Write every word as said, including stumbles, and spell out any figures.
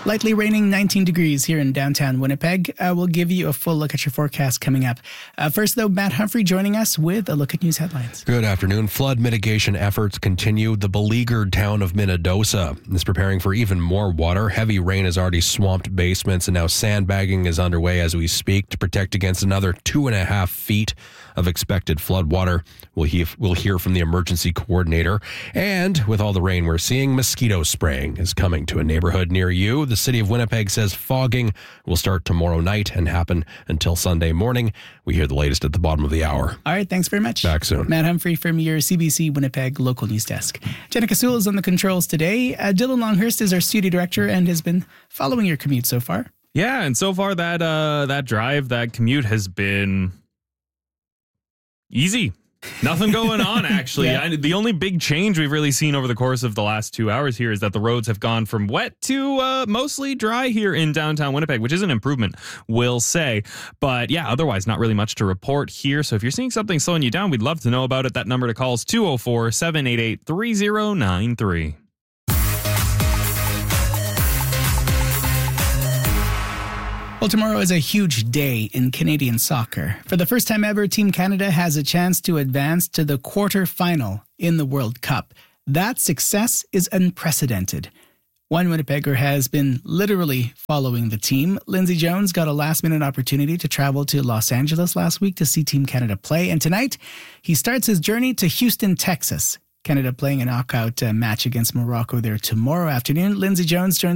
Lightly raining, nineteen degrees here in downtown Winnipeg. Uh, we'll give you a full look at your forecast coming up. Uh, first, though, Matt Humphrey joining us with a look at news headlines. Good afternoon. Flood mitigation efforts continue. The beleaguered town of Minnedosa is preparing for even more water. Heavy rain has already swamped basements, and now sandbagging is underway as we speak to protect against another two and a half feet of expected flood water. We'll hear, we'll hear from the emergency coordinator. And with all the rain we're seeing, mosquito spraying is coming to a neighborhood near you. The city of Winnipeg says fogging will start tomorrow night and happen until Sunday morning. We hear the latest at the bottom of the hour. All right, thanks very much. Back soon. Matt Humphrey from your C B C Winnipeg local news desk. Jenica Sewell is on the controls today. Uh, Dylan Longhurst is our studio director and has been following your commute so far. Yeah, and so far that uh, that drive, that commute has been easy. Nothing going on, actually. Yeah. I, the only big change we've really seen over the course of the last two hours here is that the roads have gone from wet to uh, mostly dry here in downtown Winnipeg, which is an improvement, we'll say. But yeah, otherwise, not really much to report here. So if you're seeing something slowing you down, we'd love to know about it. That number to call is two oh four, seven eight eight, three oh nine three. Well, tomorrow is a huge day in Canadian soccer. For the first time ever, Team Canada has a chance to advance to the quarter-final in the World Cup. That success is unprecedented. One Winnipegger has been literally following the team. Lindsay Jones got a last-minute opportunity to travel to Los Angeles last week to see Team Canada play. And tonight, he starts his journey to Houston, Texas. Canada playing a knockout uh, match against Morocco there tomorrow afternoon. Lindsay Jones joins